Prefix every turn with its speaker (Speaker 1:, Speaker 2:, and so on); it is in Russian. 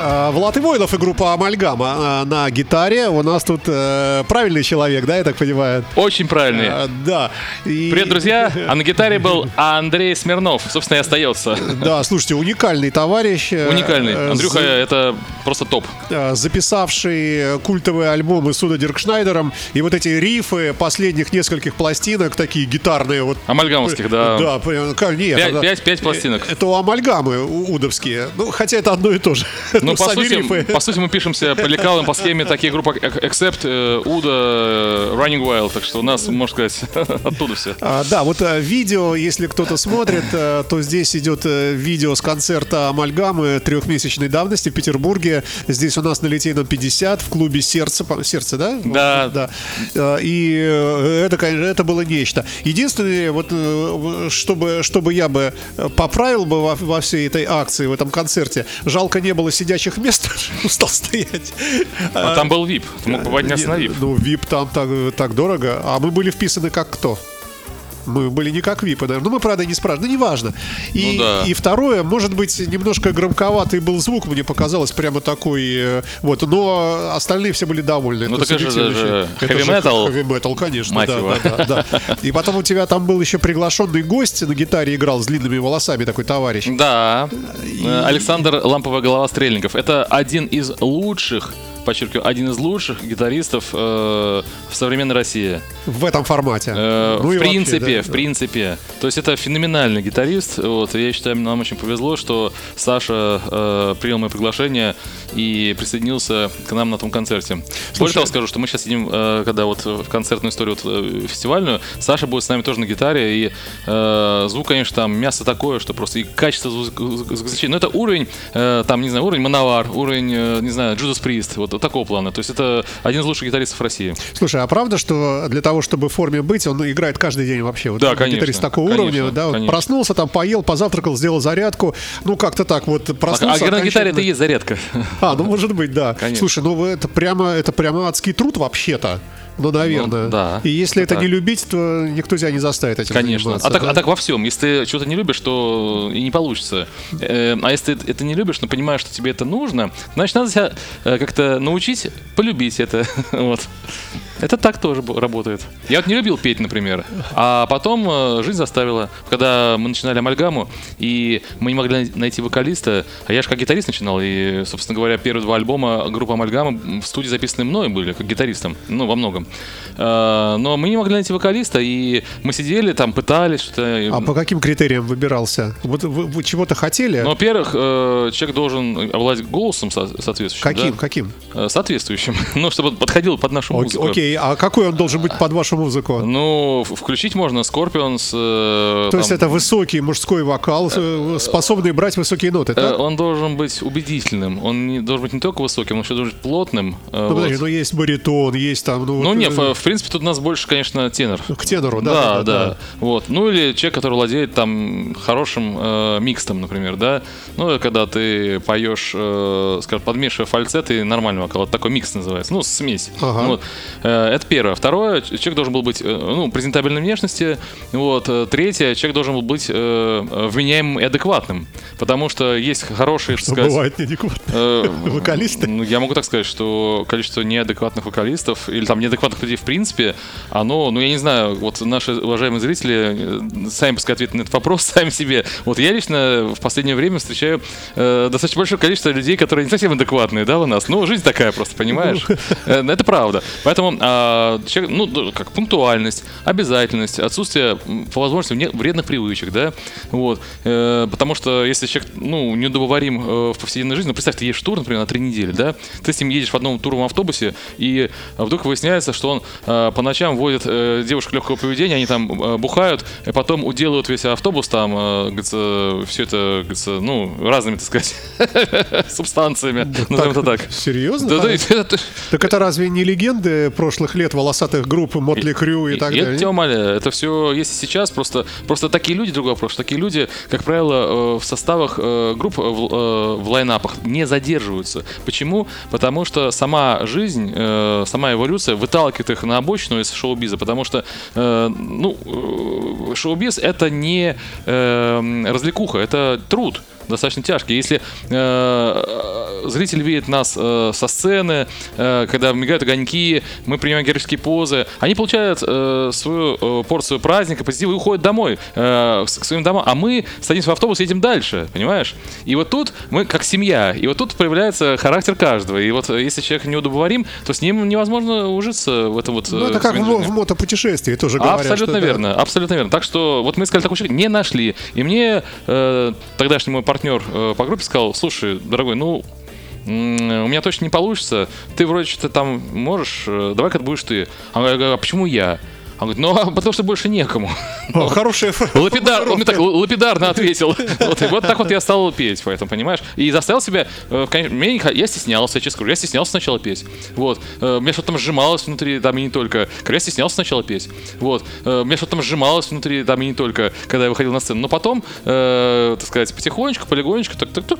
Speaker 1: Влад Ивойлов и группа «Амальгама» на гитаре. У нас тут правильный человек, да, я так понимаю?
Speaker 2: Очень правильный.
Speaker 1: Да.
Speaker 2: Привет, друзья. А на гитаре был Андрей Смирнов. Собственно, и остается.
Speaker 1: Да, слушайте, уникальный товарищ.
Speaker 2: Уникальный. Андрюха, это просто топ.
Speaker 1: Записавший культовые альбомы с Удо Диркшнайдером. И вот эти рифы последних нескольких пластинок, такие гитарные. Вот,
Speaker 2: амальгамовских, да.
Speaker 1: Да, нет.
Speaker 2: 5 пластинок.
Speaker 1: Это амальгамы удовские. Ну, хотя это одно и то же.
Speaker 2: Ну, по сути, мы пишемся по лекалам, по схеме таких групп, как Accept, Udo, Running Wild. Так что у нас, можно сказать, оттуда все.
Speaker 1: Да, вот видео, если кто-то смотрит, то здесь идет видео с концерта «Амальгамы» 3-месячной давности в Петербурге. Здесь у нас на Литейном 50 в клубе «Сердце». «Сердце», да?
Speaker 2: Да.
Speaker 1: И это, конечно, это было нечто. Единственное, вот чтобы я бы поправил бы во всей этой акции, в этом концерте, жалко не было сидячих мест, устал стоять.
Speaker 2: А там был VIP, ты мог подняться на VIP.
Speaker 1: Ну, VIP там так дорого, а мы были вписаны как кто? Мы были не как випы, наверное. Ну, мы, правда, не спрашивали. Ну, неважно. И второе, может быть, немножко громковатый был звук, мне показалось, прямо такой. Вот, но остальные все были довольны.
Speaker 2: Ну, так это же хэви-метал.
Speaker 1: Хэви-метал, конечно. Да. И потом у тебя там был еще приглашенный гость, на гитаре играл с длинными волосами такой товарищ.
Speaker 2: Да. Александр «Ламповая голова» Стрельников. Это один из лучших, подчеркиваю, один из лучших гитаристов в современной России.
Speaker 1: В этом формате.
Speaker 2: В принципе. То есть это феноменальный гитарист. Вот, я считаю, нам очень повезло, что Саша принял мое приглашение и присоединился к нам на том концерте. Более того, скажу, что мы сейчас сидим, когда вот в концертную историю фестивальную, Саша будет с нами тоже на гитаре, и звук, конечно, там мясо такое, что просто и качество звучания. Но это уровень, там, не знаю, уровень Мановар, уровень, не знаю, Judas Priest, вот такого плана. То есть это один из лучших гитаристов России.
Speaker 1: Слушай, а правда, что для того, чтобы в форме быть, он играет каждый день вообще? Вот,
Speaker 2: да, конечно.
Speaker 1: Гитарист такого уровня, да, вот проснулся, там поел, позавтракал, сделал зарядку, ну как-то так вот проснулся.
Speaker 2: А на гитаре это и есть зарядка.
Speaker 1: Ну может быть, да.
Speaker 2: Конечно.
Speaker 1: Слушай, ну это прямо адский труд вообще-то. Ну, наверное.
Speaker 2: Ну, да.
Speaker 1: И если это не любить, то никто тебя не заставит этим заниматься.
Speaker 2: А так во всем. Если ты что-то не любишь, то и не получится. А если ты это не любишь, но понимаешь, что тебе это нужно, значит, надо себя как-то научить полюбить это. Вот. Это так тоже работает. Я вот не любил петь, например. А потом жизнь заставила. Когда мы начинали «Амальгаму», и мы не могли найти вокалиста, а я же как гитарист начинал, и, собственно говоря, первые 2 альбома группы «Амальгама» в студии записаны мной были, как гитаристом, ну, во многом. Но мы не могли найти вокалиста, и мы сидели там, пытались что-то.
Speaker 1: А по каким критериям выбирался? Вот вы чего-то хотели?
Speaker 2: Ну, во-первых, человек должен обладать голосом соответствующим.
Speaker 1: Каким?
Speaker 2: Соответствующим. Ну, чтобы он подходил под нашу музыку.
Speaker 1: Окей, а какой он должен быть под вашу музыку?
Speaker 2: Ну, включить можно Scorpions.
Speaker 1: То есть это высокий мужской вокал, способный брать высокие ноты, так?
Speaker 2: Он должен быть убедительным. Он должен быть не только высоким, он еще должен быть плотным.
Speaker 1: Ну, подожди, ну есть баритон, есть там...
Speaker 2: В принципе, тут у нас больше, конечно, тенор.
Speaker 1: К тенору, да.
Speaker 2: Да. Вот. Ну, или человек, который владеет там хорошим микстом, например, да. Ну, когда ты поешь, скажем, подмешивая фальцет и нормальный вокал. Вот такой микс называется. Ну, смесь.
Speaker 1: Ага.
Speaker 2: Вот. Это первое. Второе, человек должен был быть, презентабельной внешности. Вот. Третье, человек должен был быть вменяемым и адекватным. Потому что есть хорошие,
Speaker 1: что сказать, бывает неадекватные вокалисты.
Speaker 2: Я могу так сказать, что количество неадекватных вокалистов или там неадекватных людей в принципе, оно, я не знаю, вот наши уважаемые зрители сами пускай ответят на этот вопрос, сами себе. Вот я лично в последнее время встречаю достаточно большое количество людей, которые не совсем адекватные, да, у нас. Ну, жизнь такая просто, понимаешь? Это правда. Поэтому как пунктуальность, обязательность, отсутствие по возможности вредных привычек, да, вот. Потому что если человек, неудобоварим в повседневной жизни, представь, ты едешь в тур, например, на 3 недели, да, ты с ним едешь в одном туровом автобусе, и вдруг выясняется, что он по ночам водит девушек легкого поведения, они там бухают, и потом уделывают весь автобус там, говорится, все это, говорится, разными, так сказать, субстанциями, назовем это так.
Speaker 1: Серьезно? Так это разве не легенды прошлых лет волосатых групп Мотли Крю и так далее?
Speaker 2: Я тебя умоляю, это все есть и сейчас, просто такие люди, другой вопрос, такие люди, как правило, в составах групп, в лайнапах не задерживаются. Почему? Потому что сама жизнь, сама эволюция выталкивает их на обочину из шоу-биза, потому что шоу-биз — это не развлекуха, это труд. достаточно тяжкие. Если зритель видит нас со сцены, когда мигают огоньки, мы принимаем героические позы, они получают свою порцию праздника, позитива и уходят домой, к своим домам, а мы садимся в автобус и едем дальше, понимаешь? И вот тут мы как семья, и вот тут появляется характер каждого, и вот если человек неудобоварим, то с ним невозможно ужиться в этом вот.
Speaker 1: Ну, это как в мотопутешествии тоже говорят.
Speaker 2: Абсолютно верно, да. Абсолютно верно. Так что вот мы искали такой человек, не нашли. И мне тогдашний мой партнер по группе сказал: слушай, дорогой, ну, у меня точно не получится, ты вроде что-то там можешь, давай-ка будешь ты. А я говорю, а почему я? Он говорит, ну, потому что больше некому.
Speaker 1: Хорошая
Speaker 2: Лапидар, он мне так лапидарно ответил. Вот так вот я стал петь, поэтому, понимаешь? И заставил себя, я стеснялся, я честно скажу, я стеснялся сначала петь. Вот. Меня что-то там сжималось внутри, там и не только. Я стеснялся сначала петь. Вот. Меня что-то там сжималось внутри, там и не только, когда я выходил на сцену. Но потом, так сказать, потихонечку, полигонечку, так,